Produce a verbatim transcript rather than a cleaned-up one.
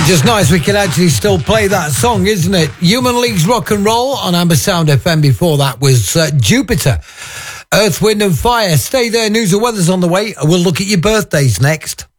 Just nice we can actually still play that song, isn't it? Human League's Rock and Roll on Amber Sound F M. Before that was uh, Jupiter, Earth, Wind and Fire. Stay there, news and weather's on the way. We'll look at your birthdays next.